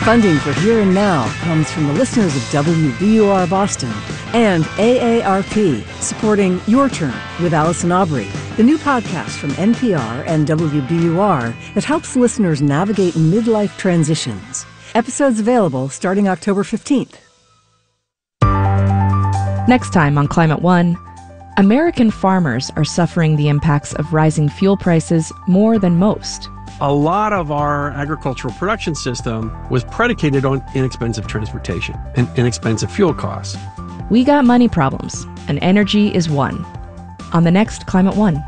Funding for Here and Now comes from the listeners of WBUR Boston and AARP, supporting Your Turn with Allison Aubrey, the new podcast from NPR and WBUR that helps listeners navigate midlife transitions. Episodes available starting October 15th. Next time on Climate One, American farmers are suffering the impacts of rising fuel prices more than most. A lot of our agricultural production system was predicated on inexpensive transportation and inexpensive fuel costs. We got money problems, and energy is one. On the next Climate One.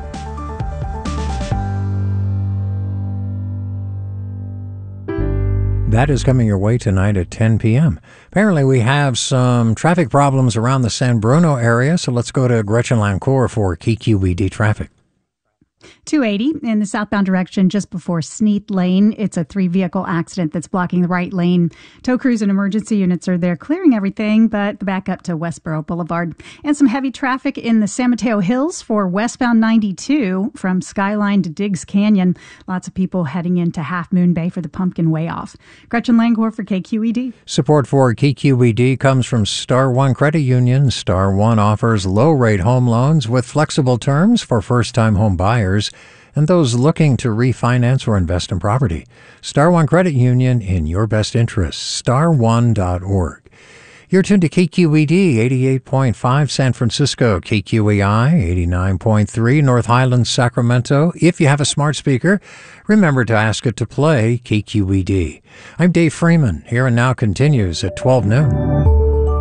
That is coming your way tonight at 10 p.m. Apparently, we have some traffic problems around the San Bruno area, so let's go to Gretchen Lancour for KQED traffic. 280 in the southbound direction just before Sneath Lane. It's a 3-vehicle accident that's blocking the right lane. Tow crews and emergency units are there clearing everything, but the backup to Westboro Boulevard. And some heavy traffic in the San Mateo Hills for westbound 92 from Skyline to Diggs Canyon. Lots of people heading into Half Moon Bay for the Pumpkin Way Off. Gretchen Lancour for KQED. Support for KQED comes from Star One Credit Union. Star One offers low-rate home loans with flexible terms for first-time home buyers and those looking to refinance or invest in property. Star One Credit Union, in your best interest. Star1.org. You're tuned to KQED 88.5 San Francisco, KQEI 89.3 North Highlands, Sacramento. If you have a smart speaker, remember to ask it to play KQED. I'm Dave Freeman. Here and Now continues at 12 noon.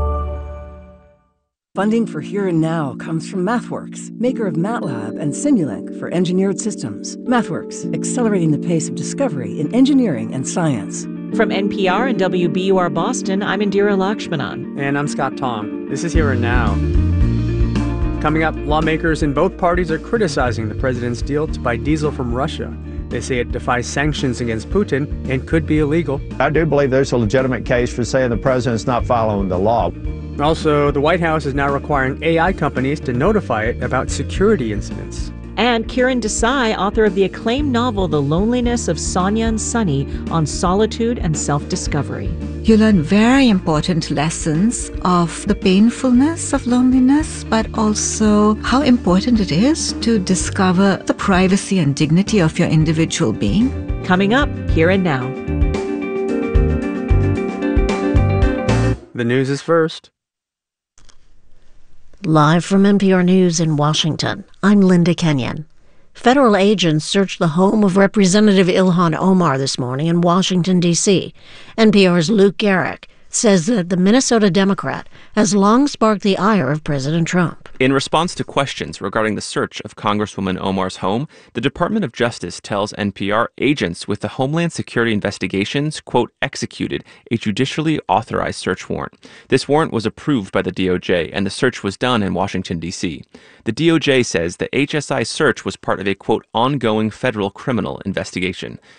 Funding for Here and Now comes from MathWorks, maker of MATLAB and Simulink for engineered systems. MathWorks, accelerating the pace of discovery in engineering and science. From NPR and WBUR Boston, I'm Indira Lakshmanan. And I'm Scott Tong. This is Here and Now. Coming up, lawmakers in both parties are criticizing the president's deal to buy diesel from Russia. They say it defies sanctions against Putin and could be illegal. I do believe there's a legitimate case for saying the president's not following the law. Also, the White House is now requiring AI companies to notify it about security incidents. And Kiran Desai, author of the acclaimed novel The Loneliness of Sonia and Sunny, on solitude and self-discovery. You learn very important lessons of the painfulness of loneliness, but also how important it is to discover the privacy and dignity of your individual being. Coming up, Here and Now. The news is first. Live from NPR News in Washington, I'm Linda Kenyon. Federal agents searched the home of Representative Ilhan Omar this morning in Washington, D.C. NPR's Luke Garrick says that the Minnesota Democrat has long sparked the ire of President Trump. In response to questions regarding the search of Congresswoman Omar's home, the Department of Justice tells NPR agents with the Homeland Security Investigations, quote, executed a judicially authorized search warrant. This warrant was approved by the DOJ, and the search was done in Washington, D.C. The DOJ says the HSI search was part of a, quote, ongoing federal criminal investigation.